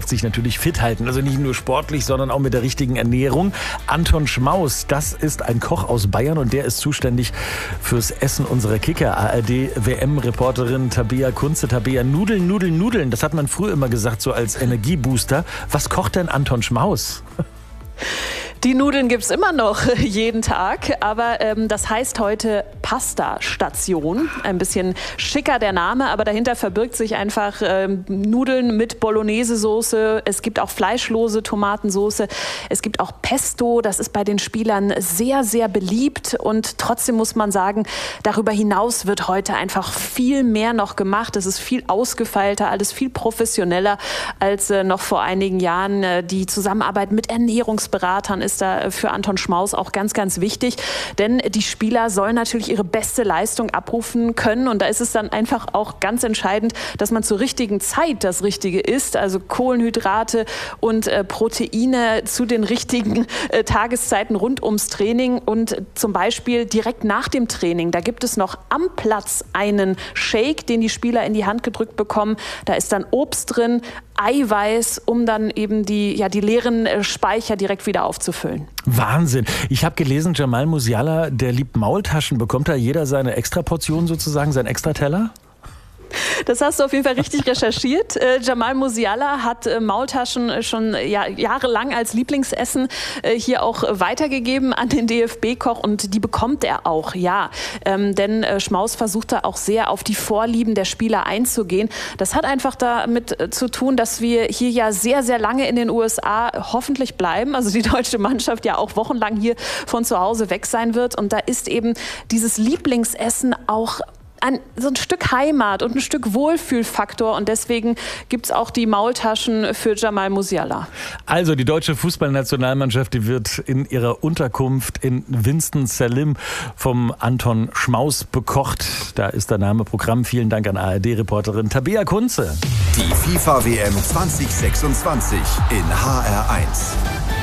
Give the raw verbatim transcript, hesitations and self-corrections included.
Mannschaft sich natürlich fit halten. Also nicht nur sportlich, sondern auch mit der richtigen Ernährung. Anton Schmaus, das ist ein Koch aus Bayern und der ist zuständig fürs Essen unserer Kicker. A R D-W M-Reporterin Tabea Kunze. Tabea, Nudeln, Nudeln, Nudeln. Das hat man früher immer gesagt, so als Energiebooster. Was kocht denn Anton Schmaus? Die Nudeln gibt's immer noch jeden Tag, aber ähm, das heißt heute Pasta-Station. Ein bisschen schicker der Name, aber dahinter verbirgt sich einfach ähm, Nudeln mit Bolognese-Soße. Es gibt auch fleischlose Tomatensoße. Es gibt auch Pesto. Das ist bei den Spielern sehr, sehr beliebt. Und trotzdem muss man sagen, darüber hinaus wird heute einfach viel mehr noch gemacht. Es ist viel ausgefeilter, alles viel professioneller als äh, noch vor einigen Jahren. Äh, die Zusammenarbeit mit Ernährungsberatern ist da für Anton Schmaus auch ganz, ganz wichtig. Denn die Spieler sollen natürlich ihre beste Leistung abrufen können. Und da ist es dann einfach auch ganz entscheidend, dass man zur richtigen Zeit das Richtige isst. Also Kohlenhydrate und äh, Proteine zu den richtigen äh, Tageszeiten rund ums Training. Und zum Beispiel direkt nach dem Training, da gibt es noch am Platz einen Shake, den die Spieler in die Hand gedrückt bekommen. Da ist dann Obst drin, Eiweiß, um dann eben die, ja, die leeren äh, Speicher direkt wieder aufzufüllen. Wahnsinn. Ich habe gelesen, Jamal Musiala, der liebt Maultaschen. Bekommt da jeder seine Extraportion sozusagen, seinen Extrateller? Das hast du auf jeden Fall richtig recherchiert. Äh, Jamal Musiala hat äh, Maultaschen schon ja, jahrelang als Lieblingsessen äh, hier auch weitergegeben an den D F B-Koch und die bekommt er auch, ja. Ähm, denn äh, Schmaus versucht da auch sehr auf die Vorlieben der Spieler einzugehen. Das hat einfach damit äh, zu tun, dass wir hier ja sehr, sehr lange in den U S A hoffentlich bleiben. Also die deutsche Mannschaft ja auch wochenlang hier von zu Hause weg sein wird. Und da ist eben dieses Lieblingsessen auch Ein, so ein Stück Heimat und ein Stück Wohlfühlfaktor und deswegen gibt es auch die Maultaschen für Jamal Musiala. Also die deutsche Fußballnationalmannschaft, die wird in ihrer Unterkunft in Winston-Salem vom Anton Schmaus bekocht. Da ist der Name Programm. Vielen Dank an A R D-Reporterin Tabea Kunze. Die FIFA-W M zwanzig sechsundzwanzig in H R eins.